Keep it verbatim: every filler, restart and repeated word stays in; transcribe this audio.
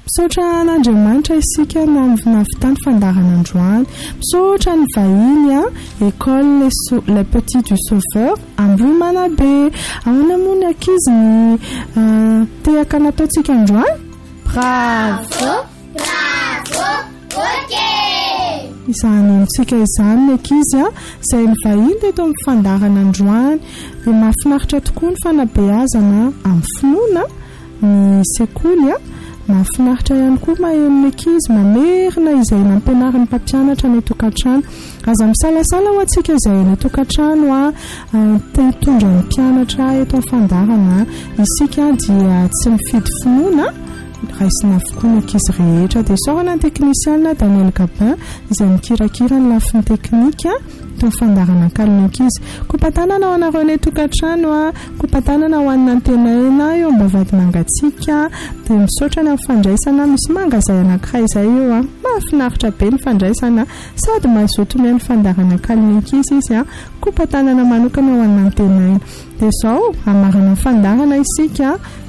misaotra n'Andriamanitra isika na navitany fandarana androany. Misaotra ny vahiny a école les, so, les petits du sauveur Ambohimanabe. Ahoana moa ny ankizy ny uh, tehaka nataontsika androany? Bravo, bravo, ok. Izany amintsika izany ny ankizy a izay ny vahiny teto amin'ny fandarana androany. Dia mahafinaritra tokoa ny fanabeazana amin'ny finoana ny sekoly a. Mahafinaritra ihany koa maheno ny ankizy mamerina izay nampianarin'ny mpampianatra ny tokantrano. Aza misalasala ho antsika izay ny tokantrano a tendrony mpianatra eto amin'ny fandarana. Isika dia tsy mifidy finoana, raisina avokoa ny ankizy rehetra. Dia saorana ny teknisiana Daniel Gabin izay mikirakira ny lafiny teknika tao fandarana kalina ankizy. Kopatanana ho anareo ny tokantrano a, kopatanana ho an'ny antenaina eo mba vady mangatsika. Dia misaotra ny amin'ny fandraisana, misy mangazay anankiray izay eo a, mahafinaritra be ny fandraisana sady mazoto mihaino fandarana kalina ankizy izy a. Kopatanana manokana ho an'ny antenaina. Dia zao amarana fandarana isika